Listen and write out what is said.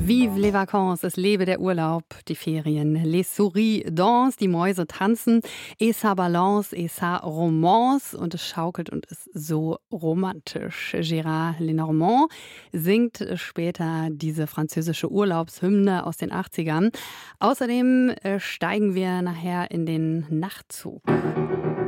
Vive les vacances, es lebe der Urlaub, die Ferien. Les souris dansent, die Mäuse tanzen. Et ça balance, et ça romance. Und es schaukelt und ist so romantisch. Gérard Lenormand singt später diese französische Urlaubshymne aus den 80ern. Außerdem steigen wir nachher in den Nachtzug.